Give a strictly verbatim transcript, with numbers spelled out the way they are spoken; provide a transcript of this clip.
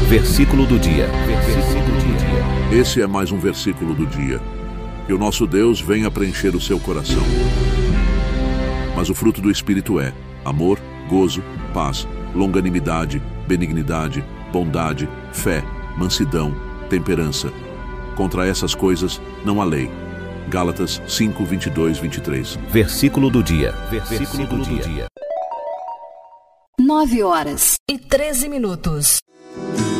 Versículo do dia. Versículo do dia. Esse é mais um versículo do dia. Que o nosso Deus venha preencher o seu coração. Mas o fruto do Espírito é amor, gozo, paz, longanimidade, benignidade, bondade, fé, mansidão, temperança. Contra essas coisas não há lei. Gálatas cinco, vinte e dois, vinte e três. Versículo do dia. Versículo do dia. Nove horas e treze minutos.